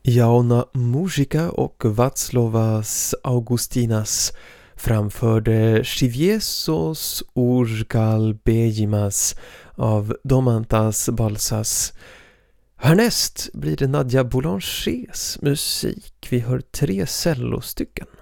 Jauna Mužika och Václavas Augustinas framförde Chiviesos Urgal Bejimas av Domantas Balsas. Härnäst blir det Nadia Boulangers musik. Vi hör 3 cellostycken.